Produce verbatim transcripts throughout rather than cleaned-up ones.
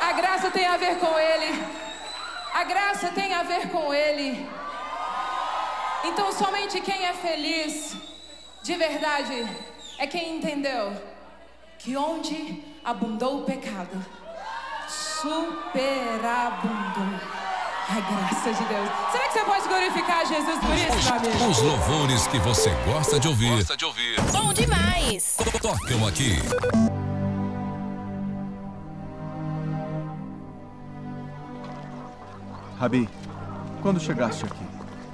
A graça tem a ver com Ele. A graça tem a ver com Ele. Então somente quem é feliz, de verdade, é quem entendeu que onde abundou o pecado, superabundou a graça de Deus. Será que você pode glorificar Jesus por isso, meu amigo? Os louvores que você gosta de ouvir. Gosta de ouvir. Bom demais! Tocam aqui. Rabi, quando chegaste aqui?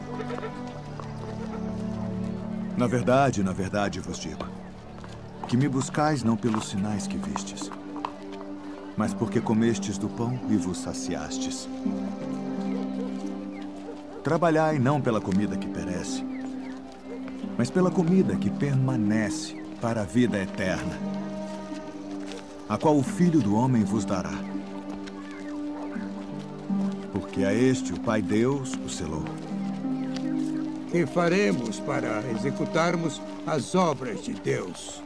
Na verdade, na verdade vos digo, que me buscais não pelos sinais que vistes, mas porque comestes do pão e vos saciastes. Trabalhai não pela comida que perece, mas pela comida que permanece para a vida eterna, a qual o Filho do Homem vos dará. Porque a este o Pai Deus o selou. Que faremos para executarmos as obras de Deus?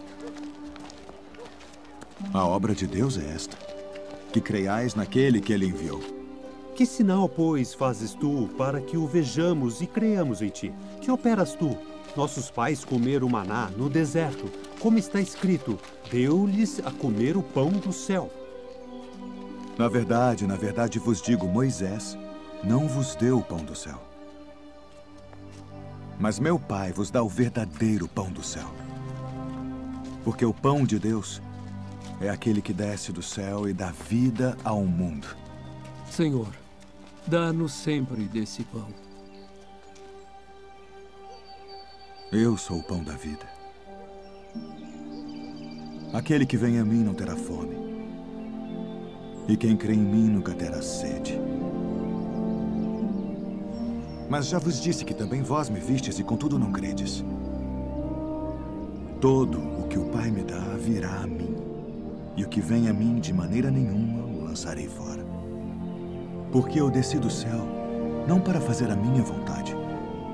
A obra de Deus é esta, que creiais naquele que ele enviou. Que sinal, pois, fazes tu para que o vejamos e creiamos em ti? Que operas tu? Nossos pais comeram maná no deserto, como está escrito, deu-lhes a comer o pão do céu. Na verdade, na verdade vos digo, Moisés não vos deu o pão do céu. Mas meu Pai vos dá o verdadeiro pão do céu. Porque o pão de Deus é aquele que desce do céu e dá vida ao mundo. Senhor, dá-nos sempre desse pão. Eu sou o pão da vida. Aquele que vem a mim não terá fome. E quem crê em mim nunca terá sede. Mas já vos disse que também vós me vistes e contudo não credes. Todo o que o Pai me dá virá a mim. E o que vem a mim de maneira nenhuma o lançarei fora. Porque eu desci do céu não para fazer a minha vontade,